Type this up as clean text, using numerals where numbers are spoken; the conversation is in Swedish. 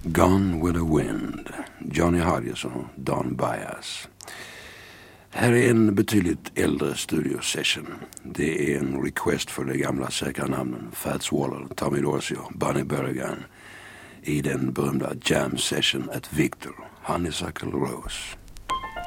Gone with the Wind, Johnny Hodges och Don Byas. Här är en betydligt äldre studiosession. Det är en request för de gamla säkra namnen Fats Waller, Tommy Dorsey och Bunny Berrigan i den berömda jam session at Victor, Honeysuckle Rose.